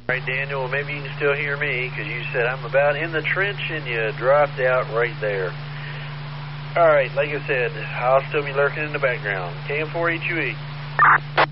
All right, Daniel, well, maybe you can still hear me because you said I'm about in the trench and you dropped out right there. All right, like I said, I'll still be lurking in the background. KM4HUE.